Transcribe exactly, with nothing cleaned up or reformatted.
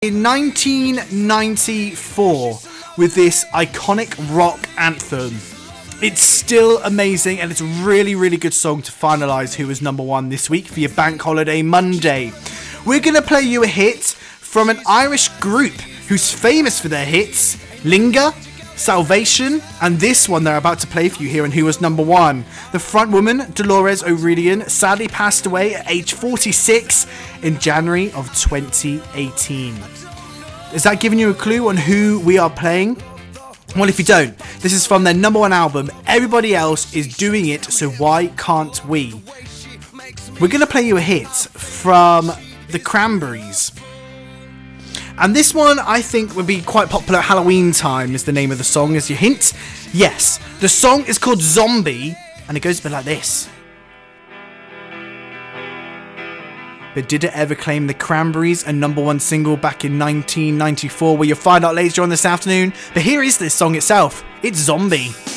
In nineteen ninety-four, with this iconic rock anthem. It's still amazing, and it's a really, really good song to finalise who was number one this week for your Bank Holiday Monday. We're going to play you a hit from an Irish group who's famous for their hits, Linga, Salvation, and this one they're about to play for you here and who was number one. The front woman, Dolores O'Riordan, sadly passed away at age forty-six in January of twenty eighteen. Is that giving you a clue on who we are playing? Well, if you don't, this is from their number one album. Everybody else is doing it, so why can't we? We're going to play you a hit from the Cranberries. And this one, I think, would be quite popular at Halloween time, is the name of the song, as your hint. Yes, the song is called Zombie, and it goes a bit like this. But did it ever claim the Cranberries a number one single back in nineteen ninety-four? Well, you'll find out later on this afternoon. But here is this song itself. It's Zombie.